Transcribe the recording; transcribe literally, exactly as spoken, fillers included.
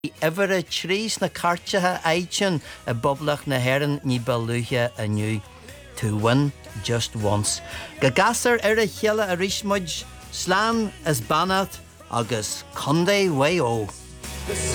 Ever a trees na cartathe aitchen a boblach na heran ní beluche aniu. To win just once. Gagasar er a chiela a rishmudge, slan as banat agus conde way o.